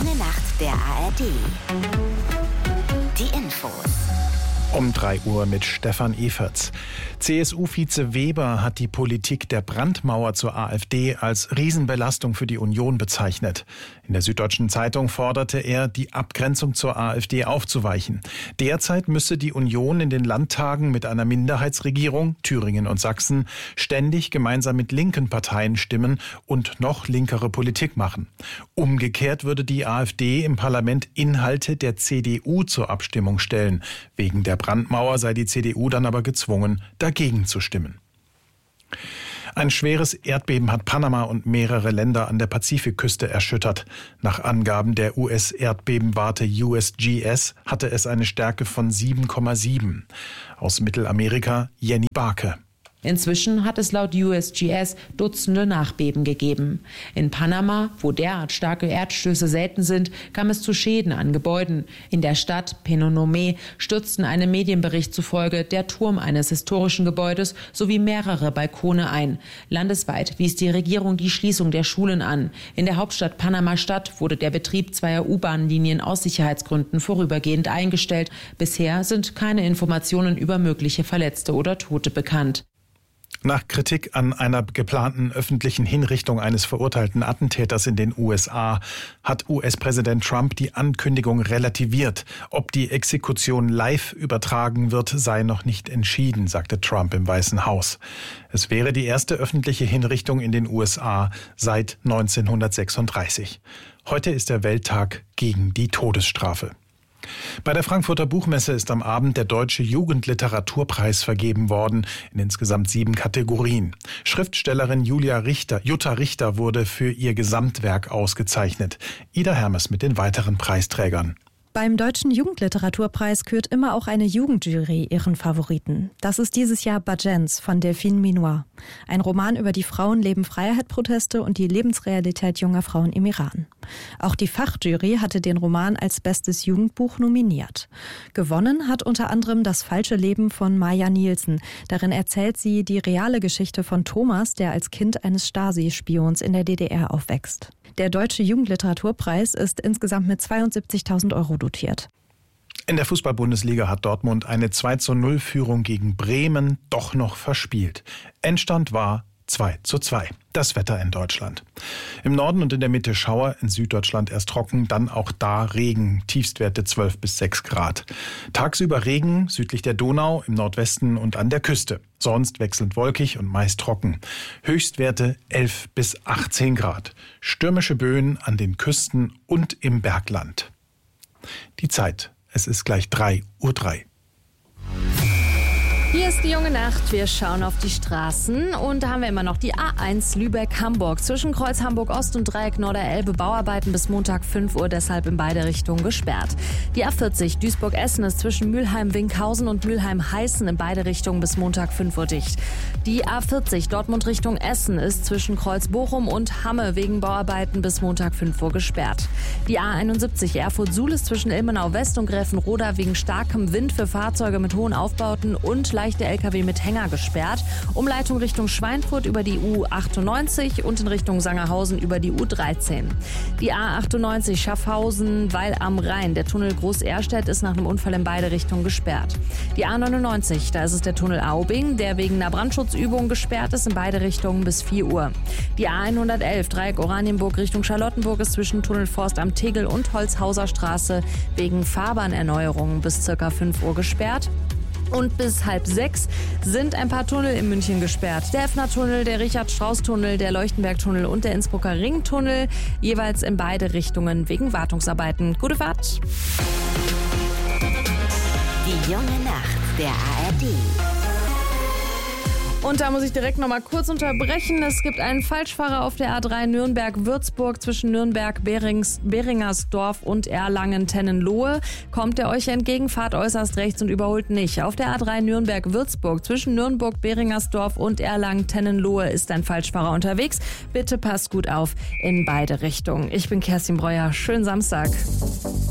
junge Nacht der ARD. Die Infos. Um 3 Uhr mit Stefan Everts. CSU-Vize Weber hat die Politik der Brandmauer zur AfD als Riesenbelastung für die Union bezeichnet. In der Süddeutschen Zeitung forderte er, die Abgrenzung zur AfD aufzuweichen. Derzeit müsse die Union in den Landtagen mit einer Minderheitsregierung, Thüringen und Sachsen, ständig gemeinsam mit linken Parteien stimmen und noch linkere Politik machen. Umgekehrt würde die AfD im Parlament Inhalte der CDU zur Abstimmung stellen. Wegen der Brandmauer sei die CDU dann aber gezwungen, dagegen zu stimmen. Ein schweres Erdbeben hat Panama und mehrere Länder an der Pazifikküste erschüttert. Nach Angaben der US-Erdbebenwarte USGS hatte es eine Stärke von 7,7. Aus Mittelamerika Jenny Barke. Inzwischen hat es laut USGS Dutzende Nachbeben gegeben. In Panama, wo derart starke Erdstöße selten sind, kam es zu Schäden an Gebäuden. In der Stadt Penonomé stürzten einem Medienbericht zufolge der Turm eines historischen Gebäudes sowie mehrere Balkone ein. Landesweit wies die Regierung die Schließung der Schulen an. In der Hauptstadt Panama-Stadt wurde der Betrieb zweier U-Bahn-Linien aus Sicherheitsgründen vorübergehend eingestellt. Bisher sind keine Informationen über mögliche Verletzte oder Tote bekannt. Nach Kritik an einer geplanten öffentlichen Hinrichtung eines verurteilten Attentäters in den USA hat US-Präsident Trump die Ankündigung relativiert. Ob die Exekution live übertragen wird, sei noch nicht entschieden, sagte Trump im Weißen Haus. Es wäre die erste öffentliche Hinrichtung in den USA seit 1936. Heute ist der Welttag gegen die Todesstrafe. Bei der Frankfurter Buchmesse ist am Abend der Deutsche Jugendliteraturpreis vergeben worden, in insgesamt 7 Kategorien. Schriftstellerin Jutta Richter wurde für ihr Gesamtwerk ausgezeichnet. Ida Hermes mit den weiteren Preisträgern. Beim Deutschen Jugendliteraturpreis kürt immer auch eine Jugendjury ihren Favoriten. Das ist dieses Jahr Bajenz von Delphine Minoir. Ein Roman über die Frauenleben-Freiheit-Proteste und die Lebensrealität junger Frauen im Iran. Auch die Fachjury hatte den Roman als bestes Jugendbuch nominiert. Gewonnen hat unter anderem Das falsche Leben von Maja Nielsen. Darin erzählt sie die reale Geschichte von Thomas, der als Kind eines Stasi-Spions in der DDR aufwächst. Der Deutsche Jugendliteraturpreis ist insgesamt mit 72.000 Euro dotiert. In der Fußball-Bundesliga hat Dortmund eine 2:0-Führung gegen Bremen doch noch verspielt. Endstand war 2:2. Das Wetter in Deutschland. Im Norden und in der Mitte Schauer, in Süddeutschland erst trocken, dann auch da Regen, Tiefstwerte 12 bis 6 Grad. Tagsüber Regen südlich der Donau, im Nordwesten und an der Küste. Sonst wechselnd wolkig und meist trocken. Höchstwerte 11 bis 18 Grad. Stürmische Böen an den Küsten und im Bergland. Die Zeit, es ist gleich 3:03 Uhr. Hier ist die junge Nacht. Wir schauen auf die Straßen und da haben wir immer noch die A1 Lübeck-Hamburg. Zwischen Kreuz Hamburg-Ost und Dreieck Norderelbe Bauarbeiten bis Montag 5 Uhr, deshalb in beide Richtungen gesperrt. Die A40 Duisburg-Essen ist zwischen Mülheim-Winkhausen und Mülheim-Heißen in beide Richtungen bis Montag 5 Uhr dicht. Die A40 Dortmund Richtung Essen ist zwischen Kreuz Bochum und Hamme wegen Bauarbeiten bis Montag 5 Uhr gesperrt. Die A71 Erfurt-Suhl ist zwischen Ilmenau West und Gräfenroda wegen starkem Wind für Fahrzeuge mit hohen Aufbauten und leichte LKW mit Hänger gesperrt. Umleitung Richtung Schweinfurt über die U98 und in Richtung Sangerhausen über die U13. Die A98 Schaffhausen, Weil am Rhein. Der Tunnel Groß-Ehrstedt ist nach einem Unfall in beide Richtungen gesperrt. Die A99, da ist es der Tunnel Aubing, der wegen einer Brandschutzübung gesperrt ist in beide Richtungen bis 4 Uhr. Die A111 Dreieck Oranienburg Richtung Charlottenburg ist zwischen Tunnel Forst am Tegel und Holzhauser Straße wegen Fahrbahnerneuerungen bis ca. 5 Uhr gesperrt. Und bis 5:30 sind ein paar Tunnel in München gesperrt. Der Effner-Tunnel, der Richard-Strauss-Tunnel, der Leuchtenberg-Tunnel und der Innsbrucker Ringtunnel. Jeweils in beide Richtungen wegen Wartungsarbeiten. Gute Fahrt! Die junge Nacht der ARD. Und da muss ich direkt noch mal kurz unterbrechen. Es gibt einen Falschfahrer auf der A3 Nürnberg-Würzburg zwischen Nürnberg-Beringersdorf und Erlangen-Tennenlohe. Kommt er euch entgegen, fahrt äußerst rechts und überholt nicht. Auf der A3 Nürnberg-Würzburg zwischen Nürnberg-Beringersdorf und Erlangen-Tennenlohe ist ein Falschfahrer unterwegs. Bitte passt gut auf in beide Richtungen. Ich bin Kerstin Breuer. Schönen Samstag.